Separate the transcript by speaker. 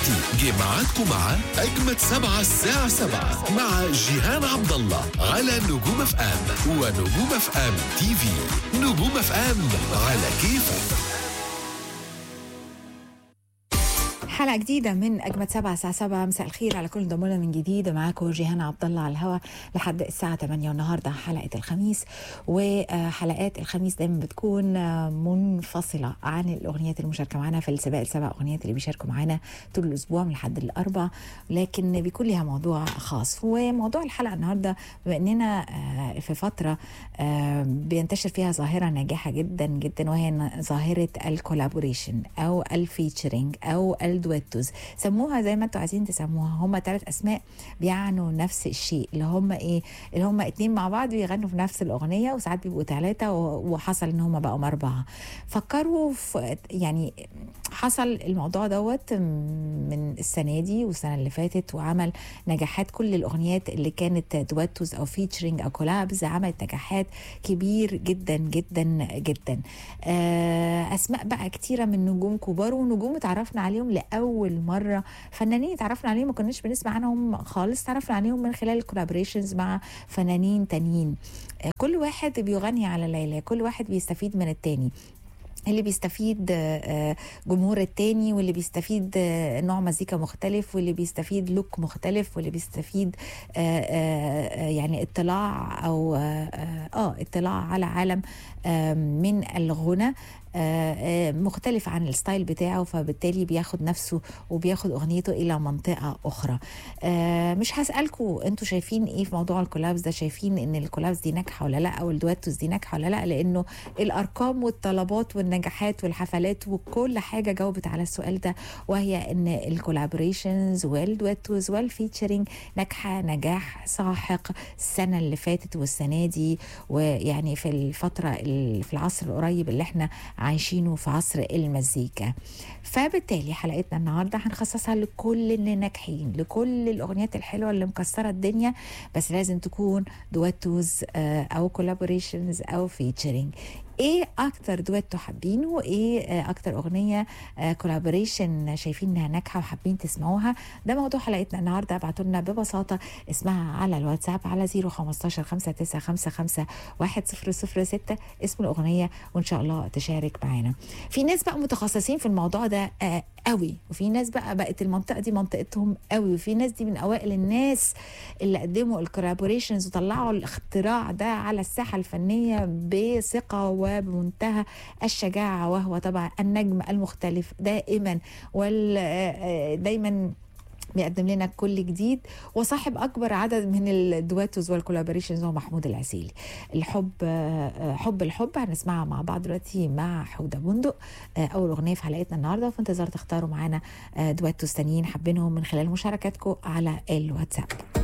Speaker 1: دلوقتي جه ميعادكم مع أجمد 7 الساعة 7 مع جيهان عبد الله على نجوم اف ام ونجوم اف ام تي في. نجوم اف ام على كيفك.
Speaker 2: حلقة جديدة من أجمد 7 الساعة 7. مساء الخير على كل ضمونا من جديد. معاكم جيهان عبد الله على الهواء لحد الساعة 8. والنهاردة حلقة الخميس، وحلقات الخميس دايما بتكون منفصلة عن الأغنيات المشاركة معنا في السباق. السبع أغنيات اللي بيشاركوا معنا طول الأسبوع من لحد الأربع، لكن بيكون لها موضوع خاص. وموضوع الحلقة النهاردة بما أننا في فترة بينتشر فيها ظاهرة ناجحة جدا جدا، وهي ظاهرة الكولابوريشن أو الفيتشرينج أو الدويتوز. سموها زي ما انتوا عايزين تسموها، هم 3 أسماء بيعنوا نفس الشيء، اللي هم ايه؟ اللي هم 2 مع بعض بيغنوا في نفس الأغنية، وساعات بيبقوا 3 وحصل ان هم بقوا 4. فكروا في يعني حصل الموضوع دوت من السنة دي والسنة اللي فاتت، وعمل نجاحات. كل الأغنيات اللي كانت دويتوز أو فيتشرينج أو كولابز عملت نجاحات كبير جدا جدا جدا. أسماء بقى كتيرة من نجوم كبار ونجوم اتعرفنا عليهم لأول مرة. فنانين اتعرفنا عليهم ما كناش بنسمع عنهم خالص، اتعرفنا عليهم من خلال الكولابوريشنز مع فنانين تانيين. كل واحد بيغني على ليلى، كل واحد بيستفيد من التاني. اللي بيستفيد جمهور التاني، واللي بيستفيد نوع مزيكا مختلف، واللي بيستفيد لوك مختلف، واللي بيستفيد يعني اطلاع او اطلاع على عالم من الغنى مختلف عن الستايل بتاعه. فبالتالي بياخد نفسه وبياخد اغنيته الى منطقة اخرى. مش هسألكم انتوا شايفين ايه في موضوع الكولابس ده، شايفين ان الكولابس دي ناجحة ولا لا، او الدويتوز دي ناجحة ولا لا؟ لانه الارقام والطلبات والنجاحات والحفلات وكل حاجة جاوبت على السؤال ده، وهي ان الكولابوريشنز والدويتوز والفيتشرينج ناجحة نجاح ساحق السنة اللي فاتت والسنة دي، ويعني في الفترة في العصر القريب اللي احنا عايشينه في عصر المزيكا. فبالتالي حلقتنا النهارده هنخصصها لكل اللي ناجحين، لكل الاغنيات الحلوه اللي مكسره الدنيا، بس لازم تكون دويتوز او كولابوريشنز او فيتشرينج. ايه اكتر دويتو حابينه، وايه اكتر اغنيه كولابوريشن شايفين انها ناجحه وحابين تسمعوها؟ ده موضوع حلقتنا النهارده. ابعتوا لنا ببساطه اسمها على الواتساب على 015 5955 1006 اسم الاغنيه، وان شاء الله تشارك معانا. في ناس بقى متخصصين في الموضوع ده قوي، وفي ناس بقت المنطقه دي منطقتهم قوي، وفي ناس دي من اوائل الناس اللي قدموا الكولابوريشنز وطلعوا الاختراع ده على الساحه الفنيه بثقه وبمنتهى الشجاعه، وهو طبعا النجم المختلف دائما دايما بيقدم لنا كل جديد، وصاحب اكبر عدد من الدويتوز والكولابوريشنز هو محمود العسيلي. الحب هنسمعها مع بعض دلوقتي مع حوده بندق، اول اغنيه في حلقتنا النهارده. في انتظار تختاروا معانا دويتوز تانيين حابينهم من خلال مشاركاتكم على الواتساب.